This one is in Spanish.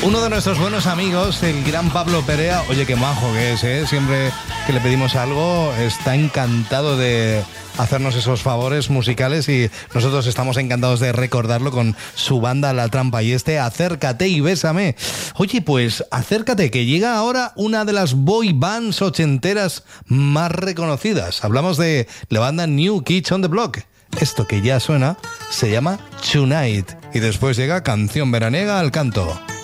Uno de nuestros buenos amigos, el gran Pablo Perea, oye, qué majo que es, ¿eh? Siempre que le pedimos algo, está encantado de hacernos esos favores musicales y nosotros estamos encantados de recordarlo con su banda La Trampa y Acércate y Bésame. Oye, pues acércate, que llega ahora una de las boy bands ochenteras más reconocidas. Hablamos de la banda New Kids on the Block. Esto que ya suena se llama Tonight y después llega Canción Veraniega al Canto.